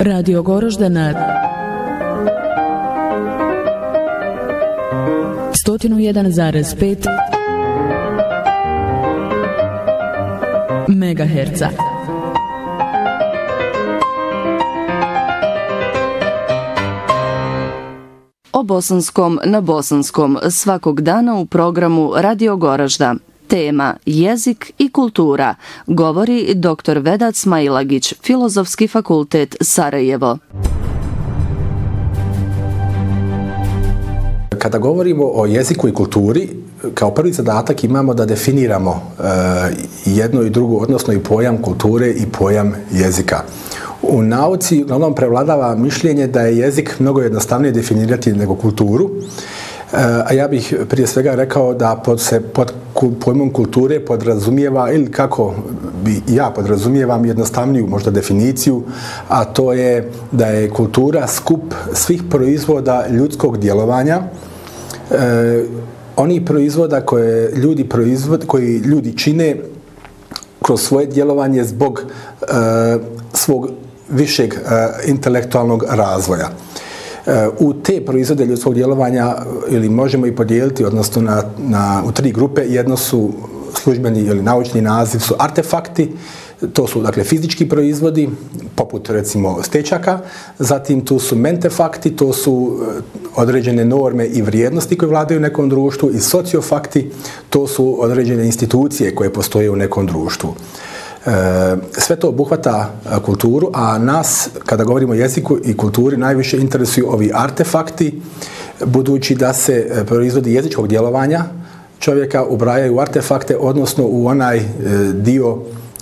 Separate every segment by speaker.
Speaker 1: Radio Goroždana 101,5 megaherca.
Speaker 2: O bosanskom na bosanskom svakog dana u programu Radio Goražda. Tema jezik i kultura, govori dr. Vedat Smailagić, Filozofski fakultet Sarajevo.
Speaker 3: Kada govorimo o jeziku i kulturi, kao prvi zadatak imamo da definiramo jedno i drugo, odnosno i pojam kulture i pojam jezika. U nauci uglavnom prevladava mišljenje da je jezik mnogo jednostavnije definirati nego kulturu, a ja bih prije svega rekao da pod pojmom kulture podrazumijeva, ili kako bi ja podrazumijevam, jednostavniju možda definiciju, a to je da je kultura skup svih proizvoda ljudskog djelovanja, onih proizvoda koji ljudi čine kroz svoje djelovanje zbog svog višeg intelektualnog razvoja. U te proizvode ljudskog djelovanja ili možemo i podijeliti, odnosno u tri grupe. Jedno su službeni ili naučni naziv su artefakti, to su dakle fizički proizvodi, poput recimo stečaka, zatim tu su mentefakti, to su određene norme i vrijednosti koje vladaju u nekom društvu, i sociofakti, to su određene institucije koje postoje u nekom društvu. Sve to obuhvata kulturu, a nas, kada govorimo o jeziku i kulturi, najviše interesuju ovi artefakti, budući da se proizvodi jezičkog djelovanja čovjeka ubrajaju u artefakte, odnosno u onaj dio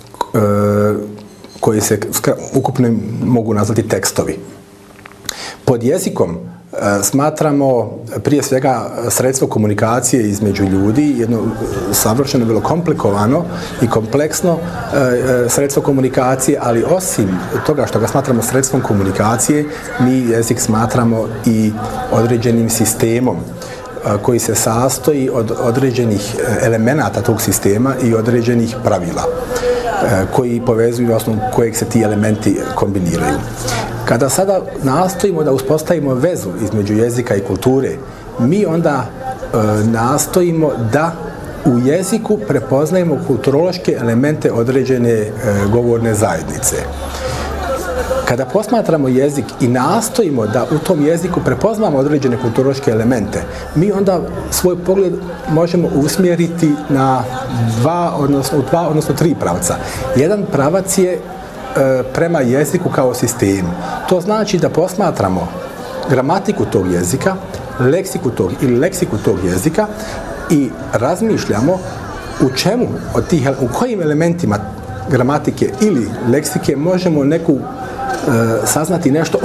Speaker 3: koji se ukupno mogu nazvati tekstovi. Pod jezikom smatramo prije svega sredstvo komunikacije između ljudi, jedno savršeno vrlo komplikovano i kompleksno sredstvo komunikacije, ali osim toga što ga smatramo sredstvom komunikacije, mi jezik smatramo i određenim sistemom koji se sastoji od određenih elemenata tog sistema i određenih pravila koji povezuju, osnovu kojeg se ti elementi kombiniraju. Kada sada nastojimo da uspostavimo vezu između jezika i kulture, mi onda nastojimo da u jeziku prepoznajemo kulturološke elemente određene govorne zajednice. Kada posmatramo jezik i nastojimo da u tom jeziku prepoznamo određene kulturološke elemente, mi onda svoj pogled možemo usmjeriti na dva, odnosno tri pravca. Jedan pravac je prema jeziku kao sistemu. To znači da posmatramo gramatiku tog jezika, leksiku tog jezika i razmišljamo u kojim elementima gramatike ili leksike možemo saznati nešto